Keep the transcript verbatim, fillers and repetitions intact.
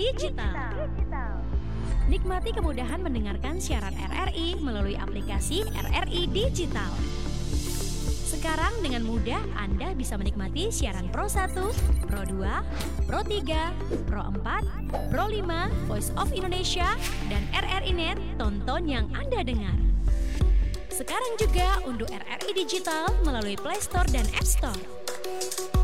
Digital. Nikmati kemudahan mendengarkan siaran R R I melalui aplikasi R R I Digital. Sekarang dengan mudah Anda bisa menikmati siaran Pro satu, Pro dua, Pro tiga, Pro empat, Pro lima, Voice of Indonesia, dan R R I Net, tonton yang Anda dengar. Sekarang juga unduh R R I Digital melalui Play Store dan App Store.